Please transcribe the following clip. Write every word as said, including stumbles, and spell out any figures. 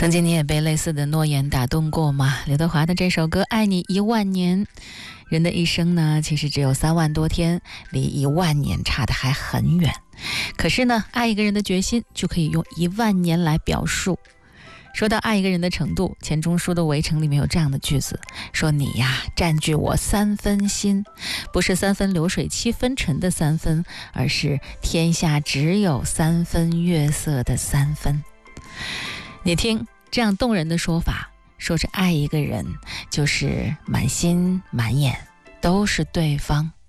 曾经你也被类似的诺言打动过吗？刘德华的这首歌《爱你一万年》，人的一生呢，其实只有三万多天，离一万年差的还很远。可是呢，爱一个人的决心就可以用一万年来表述。说到爱一个人的程度，钱钟书的《围城》里面有这样的句子，说你呀占据我三分心，不是三分流水七分沉的三分，而是天下只有三分月色的三分。你听这样动人的说法，说是爱一个人就是满心满眼都是对方。